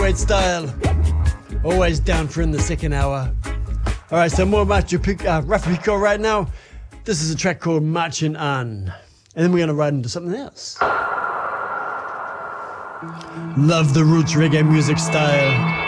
great style. Always down for in the second hour. Alright, so more Rafa Pico right now. This is a track called Marchin' On. And then we're going to ride into something else. Love the roots reggae music style.